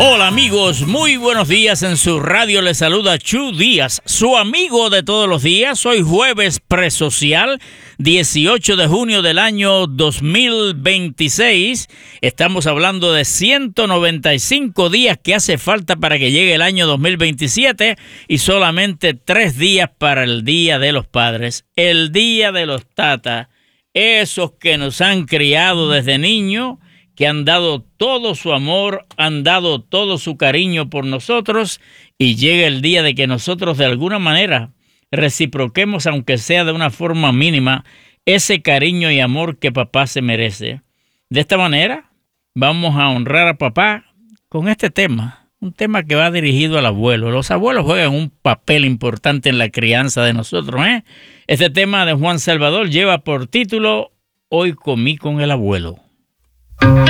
Hola amigos, muy buenos días. En su radio les saluda Chu Díaz, su amigo de todos los días. Hoy jueves presocial, 18 de junio del año 2026. Estamos hablando de 195 días que hace falta para que llegue el año 2027 y solamente 3 días para el Día de los Padres, el Día de los Tatas, esos que nos han criado desde niños, que han dado todo su amor, han dado todo su cariño por nosotros, y llega el día de que nosotros de alguna manera reciproquemos, aunque sea de una forma mínima, ese cariño y amor que papá se merece. De esta manera vamos a honrar a papá con este tema, un tema que va dirigido al abuelo. Los abuelos juegan un papel importante en la crianza de nosotros, ¿eh? Este tema de Juan Salvador lleva por título Hoy comí con el abuelo.